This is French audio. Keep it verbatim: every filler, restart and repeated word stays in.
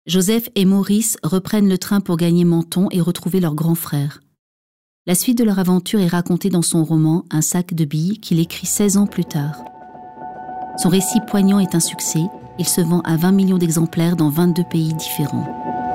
Joseph et Maurice reprennent le train pour gagner Menton et retrouver leur grand frère. La suite de leur aventure est racontée dans son roman « Un sac de billes » qu'il écrit seize ans plus tard. Son récit poignant est un succès, il se vend à vingt millions d'exemplaires dans vingt-deux pays différents.